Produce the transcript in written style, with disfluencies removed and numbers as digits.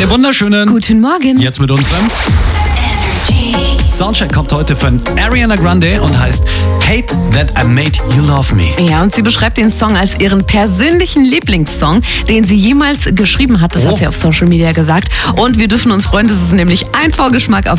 Einen wunderschönen Guten Morgen. Jetzt mit unserem Soundcheck kommt heute von Ariana Grande und heißt Hate That I Made You Love Me. Ja, und sie beschreibt den Song als ihren persönlichen Lieblingssong, den sie jemals geschrieben hat. Das hat sie auf Social Media gesagt. Und wir dürfen uns freuen, das ist nämlich ein Vorgeschmack auf